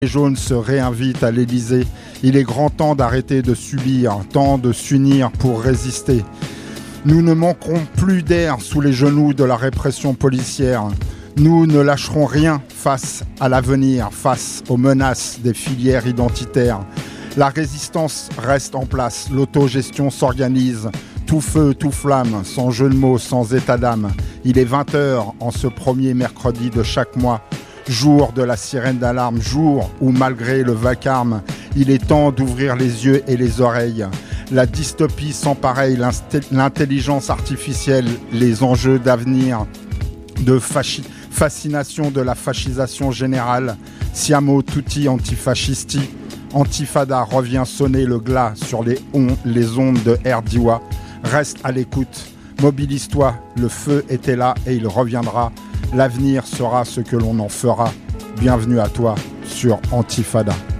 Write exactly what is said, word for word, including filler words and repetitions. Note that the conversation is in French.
Les jaunes se réinvitent à l'Élysée. Il est grand temps d'arrêter de subir, temps de s'unir pour résister. Nous ne manquerons plus d'air sous les genoux de la répression policière. Nous ne lâcherons rien face à l'avenir, face aux menaces des filières identitaires. La résistance reste en place, l'autogestion s'organise. Tout feu, tout flamme, sans jeu de mots, sans état d'âme. Il est vingt heures en ce premier mercredi de chaque mois. Jour de la sirène d'alarme, jour où malgré le vacarme, il est temps d'ouvrir les yeux et les oreilles. La dystopie sans pareil, l'intelligence artificielle, les enjeux d'avenir, de faci- fascination de la fascisation générale. Siamo tutti antifascisti, Antifada revient sonner le glas sur les, on- les ondes de Erdiwa. Reste à l'écoute, mobilise-toi, le feu était là et il reviendra. L'avenir sera ce que l'on en fera. Bienvenue à toi sur Antifada.